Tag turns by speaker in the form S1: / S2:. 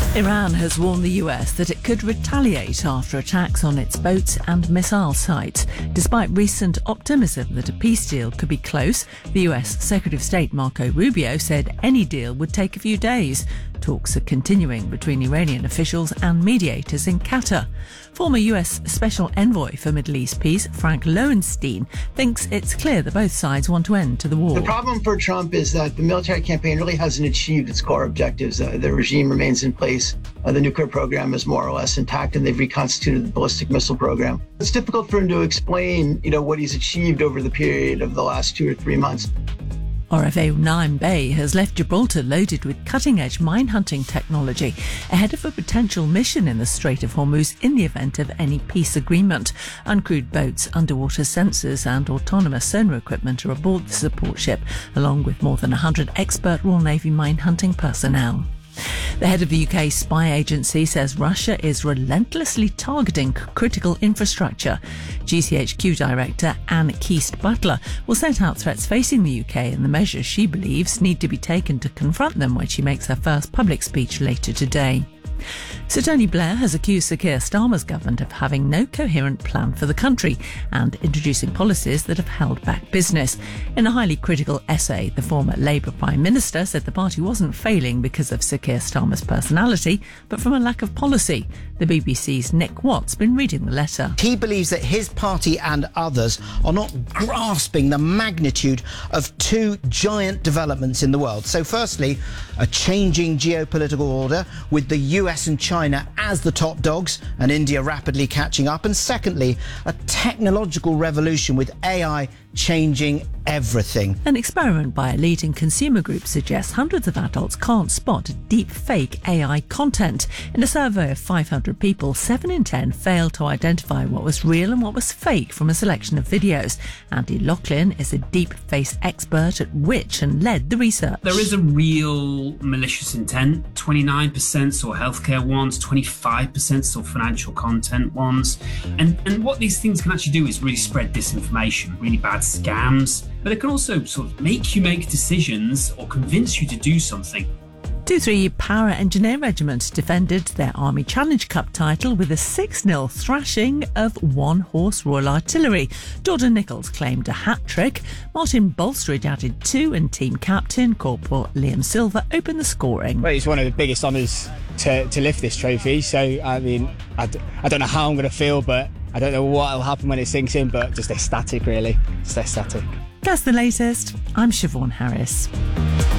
S1: Iran has warned the US that it could retaliate after attacks on its boats and missile sites. Despite recent optimism that a peace deal could be close, the US Secretary of State Marco Rubio said any deal would take a few days. Talks are continuing between Iranian officials and mediators in Qatar. Former US Special Envoy for Middle East Peace, Frank Lowenstein, thinks it's clear that both sides want to end to the war.
S2: The problem for Trump is that the military campaign really hasn't achieved its core objectives. The regime remains in place. The nuclear program is more or less intact, and they've reconstituted the ballistic missile program. It's difficult for him to explain, what he's achieved over the period of the last 2 or 3 months.
S1: RFA Naim Bay has left Gibraltar loaded with cutting-edge mine-hunting technology ahead of a potential mission in the Strait of Hormuz in the event of any peace agreement. Uncrewed boats, underwater sensors and autonomous sonar equipment are aboard the support ship, along with more than 100 expert Royal Navy mine-hunting personnel. The head of the UK spy agency says Russia is relentlessly targeting critical infrastructure. GCHQ director Anne Keast-Butler will set out threats facing the UK and the measures she believes need to be taken to confront them when she makes her first public speech later today. Sir Tony Blair has accused Sir Keir Starmer's government of having no coherent plan for the country and introducing policies that have held back business. In a highly critical essay, the former Labour Prime Minister said the party wasn't failing because of Sir Keir Starmer's personality, but from a lack of policy. The BBC's Nick Watt's been reading the letter.
S3: He believes that his party and others are not grasping the magnitude of two giant developments in the world. So firstly, a changing geopolitical order with the US and China as the top dogs and India rapidly catching up. And secondly, a technological revolution with AI changing everything.
S1: An experiment by a leading consumer group suggests hundreds of adults can't spot deep fake AI content. In a survey of 500 people, 7 in 10 failed to identify what was real and what was fake from a selection of videos. Andy Loughlin is a deep face expert at Which and led the research.
S4: There is a real malicious intent. 29% saw healthcare ones, 25% saw financial content ones. And what these things can actually do is really spread disinformation, really bad scams, but it can also sort of make you make decisions or convince you to do something.
S1: 2-3 Para Engineer Regiment defended their Army Challenge Cup title with a 6-0 thrashing of one-horse Royal Artillery. Jordan Nichols claimed a hat-trick. Martin Bolstridge added 2 and team captain Corporal Liam Silver opened the scoring.
S5: Well, it's one of the biggest honours to lift this trophy, so I don't know how I'm going to feel, but I don't know what will happen when it sinks in, but just ecstatic really, just ecstatic.
S1: That's the latest. I'm Siobhan Harris.